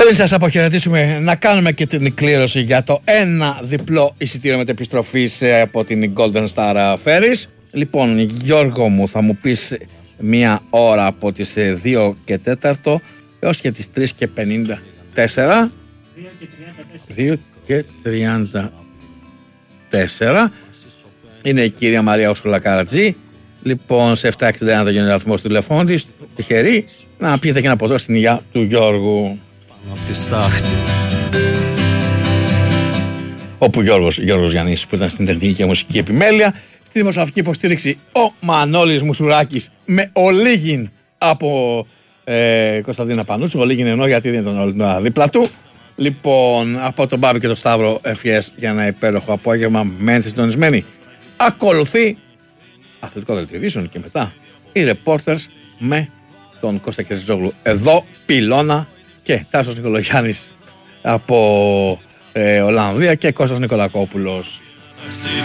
Πριν σας αποχαιρετήσουμε, να κάνουμε και την κλήρωση για το ένα διπλό εισιτήριο μετεπιστροφής από την Golden Star Ferries. Λοιπόν, Γιώργο μου, θα μου πεις μία ώρα από τις 2 και 4 έως και τις 3 και 54. 2 και 34. Είναι η κυρία Μαρία Ούσουλα Καρατζή. Λοιπόν, σε 761 το γενικό αριθμό του τηλεφώνου της. Τυχερή να πιείτε και ένα ποτό στην υγεία του Γιώργου. Όπου Γιώργος Γιαννής, που ήταν στην τεχνική και μουσική επιμέλεια, στη δημοσιογραφική υποστήριξη ο Μανώλης Μουσουράκης με ολίγην από Κωνσταντίνα Πανούτσου. Ολίγην εννοώ γιατί δεν ήταν όλη δίπλα του. Λοιπόν, από τον Μπάμπη και τον Σταύρο, ευχές για ένα υπέροχο απόγευμα. Μένετε συντονισμένοι. Ακολουθεί αθλητικό δελτίο και μετά οι reporters με τον Κώστα Κερζόγλου εδώ, Πυλώνα, και Τάσος Νικολογιάννης από Ολλανδία και Κώστας Νικολακόπουλος.